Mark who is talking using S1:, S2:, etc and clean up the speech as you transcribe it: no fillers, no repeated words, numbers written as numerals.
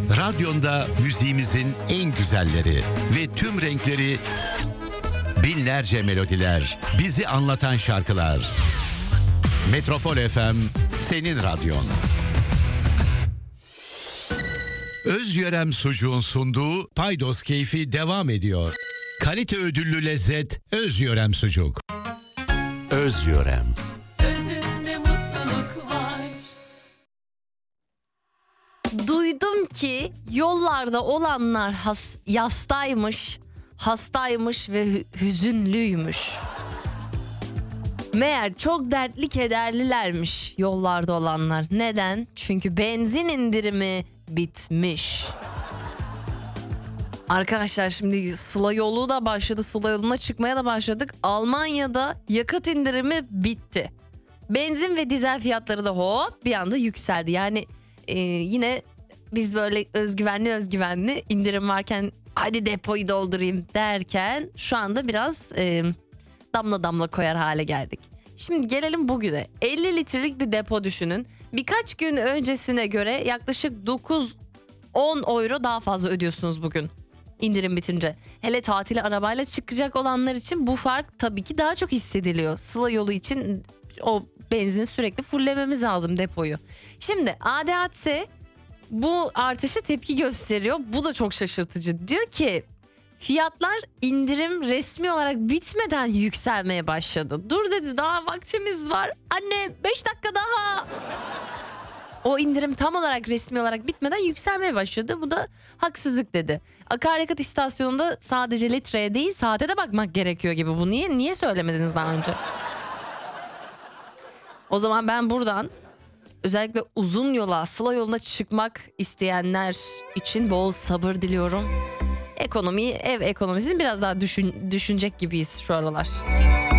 S1: Radyonda müziğimizin en güzelleri ve tüm renkleri, binlerce melodiler, bizi anlatan şarkılar. Metropol FM senin radyon. Özyörem Sucuğun sunduğu Paydos Keyfi devam ediyor. Kalite ödüllü lezzet Özyörem Sucuk. Özyörem.
S2: Özünde mutluluk var.
S3: Duydum ki yollarda olanlar yastaymış, hastaymış ve hüzünlüymüş. Meğer çok dertli kederlilermiş yollarda olanlar. Neden? Çünkü benzin indirimi bitmiş. Arkadaşlar şimdi Sıla yolu da başladı. Sıla yoluna çıkmaya da başladık. Almanya'da yakıt indirimi bitti. Benzin ve dizel fiyatları da hop bir anda yükseldi. Yani yine biz böyle özgüvenli indirim varken hadi depoyu doldurayım derken şu anda biraz damla damla koyar hale geldik. Şimdi gelelim bugüne. 50 litrelik bir depo düşünün. Birkaç gün öncesine göre yaklaşık 9-10 euro daha fazla ödüyorsunuz bugün. İndirim bitince. Hele tatile arabayla çıkacak olanlar için bu fark tabii ki daha çok hissediliyor. Sıla yolu için o benzin sürekli fullememiz lazım depoyu. Şimdi ADAC bu artışa tepki gösteriyor. Bu da çok şaşırtıcı. Diyor ki fiyatlar indirim resmi olarak bitmeden yükselmeye başladı. Dur dedi, daha vaktimiz var. Anne 5 dakika daha. O indirim tam olarak resmi olarak bitmeden yükselmeye başladı. Bu da haksızlık dedi. Akaryakıt istasyonunda sadece litreye değil saate de bakmak gerekiyor gibi. Bu niye söylemediniz daha önce? O zaman ben buradan özellikle uzun yola, Sıla yoluna çıkmak isteyenler için bol sabır diliyorum. Ev ekonomisini biraz daha düşünecek gibiyiz şu aralar.